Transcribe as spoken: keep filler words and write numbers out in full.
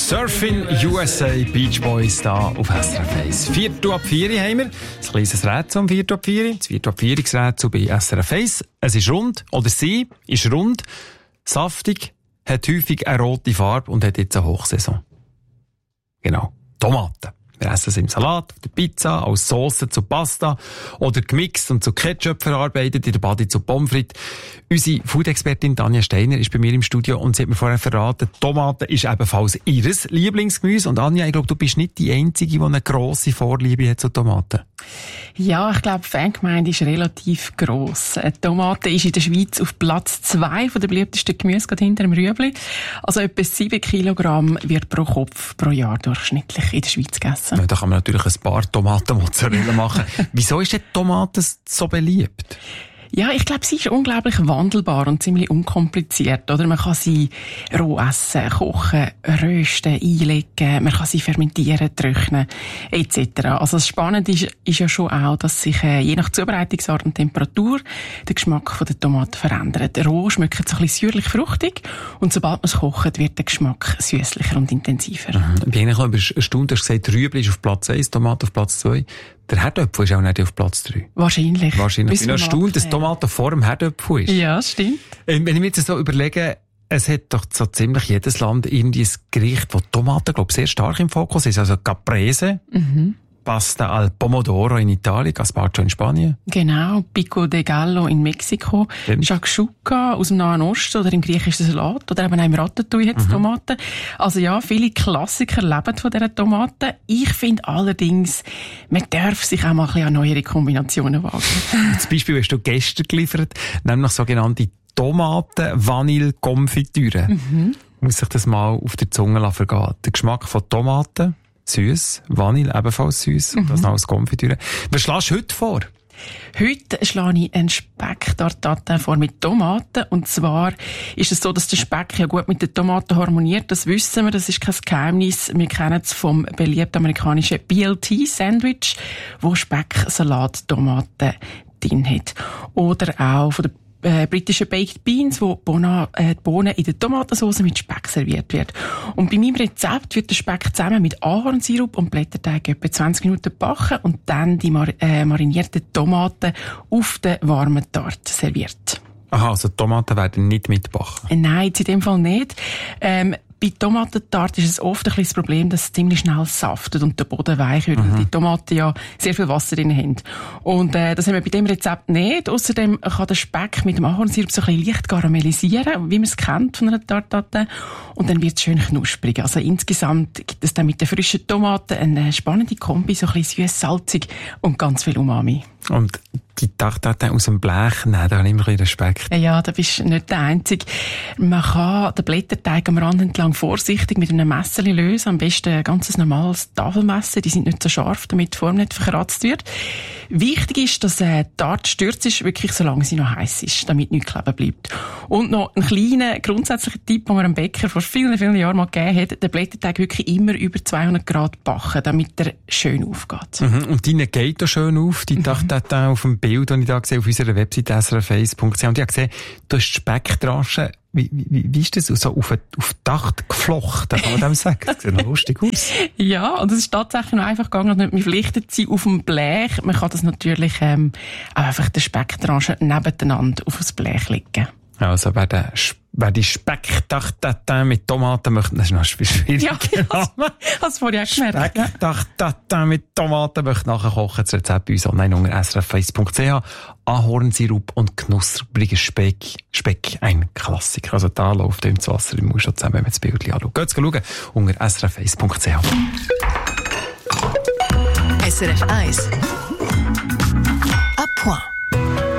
Surfing U S A, Beach Boys da auf S R F eins. Viertel ab vier haben wir. Ein kleines Rätsel um Viertel ab vier. Das Viertel ab vier Rätsel bei S R F eins. Es ist rund, oder sie ist rund, saftig, hat häufig eine rote Farbe und hat jetzt eine Hochsaison. Genau. Tomaten. Wir essen sie im Salat, auf der Pizza, als Sauce zu Pasta oder gemixt und zu Ketchup verarbeitet, in der Bade zu Pommes frites. Unsere Food-Expertin Tanja Steiner ist bei mir im Studio und sie hat mir vorher verraten, Tomaten ist ebenfalls ihres Lieblingsgemüse. Und Anja, ich glaube, du bist nicht die Einzige, die eine grosse Vorliebe hat zu Tomaten. Ja, ich glaube, die Fangemeinde ist relativ gross. Eine Tomate ist in der Schweiz auf Platz zwei von der beliebtesten Gemüse, gerade hinter dem Rüebli. Also etwa sieben Kilogramm wird pro Kopf pro Jahr durchschnittlich in der Schweiz gegessen. Ja, da kann man natürlich ein paar Tomaten-Mozzarella machen. Wieso ist die Tomate so beliebt? Ja, ich glaube, sie ist unglaublich wandelbar und ziemlich unkompliziert, oder? Man kann sie roh essen, kochen, rösten, einlegen, man kann sie fermentieren, trocknen, et cetera. Also das Spannende ist, ist ja schon auch, dass sich äh, je nach Zubereitungsart und Temperatur der Geschmack von der Tomate verändert. Roh schmeckt so ein bisschen säuerlich-fruchtig und sobald man es kocht, wird der Geschmack süßlicher und intensiver. Mhm. Ich bin eigentlich erstaunt, du hast gesagt, Rüebli ist auf Platz eins, Tomate auf Platz zwei. Der Herdöpfel ist auch nicht auf Platz drei. Wahrscheinlich. Wahrscheinlich. Ich bin erstaunt, dass Tomaten vor dem Herdöpfel ist. Ja, stimmt. Wenn ich mir jetzt so überlege, es hat doch so ziemlich jedes Land irgendwie ein Gericht, wo Tomaten, glaube ich, sehr stark im Fokus ist. Also Caprese, mhm. Pasta al Pomodoro in Italien, Gazpacho in Spanien. Genau, Pico de Gallo in Mexiko, Shakshuka aus dem Nahen Osten oder im griechischen Salat oder eben auch im Ratatouille hat es mhm. Tomaten. Also ja, viele Klassiker leben von dieser Tomaten. Ich finde allerdings, man darf sich auch mal ein bisschen an neuere Kombinationen wagen. Zum Beispiel hast du gestern geliefert, nämlich sogenannte Tomaten-Vanille-Konfitüre. Mhm. Muss sich das mal auf der Zunge vergehen. Der Geschmack von Tomaten, süß, Vanille ebenfalls süß und mhm. das noch als Konfitüre. Was schlägst du heute vor? Heute schlage ich einen Speck-Tartatin vor mit Tomaten. Und zwar ist es so, dass der Speck ja gut mit den Tomaten harmoniert. Das wissen wir, das ist kein Geheimnis. Wir kennen es vom beliebten amerikanischen B L T-Sandwich, wo Speck, Salat, Tomaten drin hat. Oder auch von der Äh, britische Baked Beans, wo Bona, äh, die Bohnen in der Tomatensauce mit Speck serviert wird. Und bei meinem Rezept wird der Speck zusammen mit Ahornsirup und Blätterteig etwa zwanzig Minuten gebacken und dann die mar- äh, marinierten Tomaten auf der warmen Tarte serviert. Aha, also Tomaten werden nicht mitgebacken? Äh, nein, in dem Fall nicht. Ähm, Bei Tomatentarte ist es oft ein bisschen das Problem, dass es ziemlich schnell saftet und der Boden weich wird, mhm. weil die Tomaten ja sehr viel Wasser drin haben. Und äh, das haben wir bei dem Rezept nicht. Außerdem kann der Speck mit dem Ahornsirup so ein bisschen leicht karamellisieren, wie man es kennt von einer Tartate. Und dann wird es schön knusprig. Also insgesamt gibt es dann mit den frischen Tomaten eine spannende Kombi, so ein bisschen süß, salzig und ganz viel Umami. Und die Tartatin aus dem Blech, nein, da habe ich immer ein bisschen Respekt. Ja, da bist du nicht der Einzige. Man kann den Blätterteig am Rand entlang vorsichtig mit einem Messer lösen. Am besten ein ganz normales Tafelmesser. Die sind nicht so scharf, damit die Form nicht verkratzt wird. Wichtig ist, dass äh, die Tarte stürzt ist, wirklich solange sie noch heiß ist, damit nichts kleben bleibt. Und noch ein kleiner grundsätzlicher Tipp, den mir ein Bäcker vor vielen, vielen Jahren mal gegeben hat: den Blätterteig wirklich immer über zweihundert Grad backen, damit er schön aufgeht. Mhm. Und deine geht da schön auf, die Tartatin auf dem Bild, das ich da gesehen auf unserer Webseite s r f eins punkt c h. Und ich habe gesehen, du hast Speckdraschen. Wie, wie, wie ist das? So auf, auf Dach geflochten, kann man dem sagen? Das sieht noch lustig aus. Ja, und es ist tatsächlich noch einfach gegangen, nicht mehr verpflichtet sein auf dem Blech. Man kann das natürlich ähm, auch einfach den Speckdraschen nebeneinander auf das Blech legen. Also wer, den, wer die Specktartatin mit Tomaten möchte, das ist noch schwierig. Ja, das hast du vorhin auch gemerkt. Specktartatin mit Tomaten möchte nachher kochen. Das Rezept bei uns online unter s r f eins punkt c h. Ahornsirup und knuspriger Speck. Speck, ein Klassiker. Also da läuft ihm das Wasser im Mund schon zusammen, wenn man das Bild anschaut. Geht's schauen unter s r f eins punkt c h. S R F eins. À point.